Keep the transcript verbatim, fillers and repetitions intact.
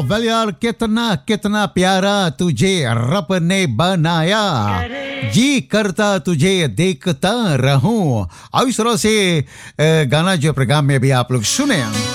Well यार, कितना कितना प्यारा तुझे रब ने बनाया, जी करता तुझे देखता रहूं। और इस तरह से अ, गाना जो प्रोग्राम में भी आप लोग सुने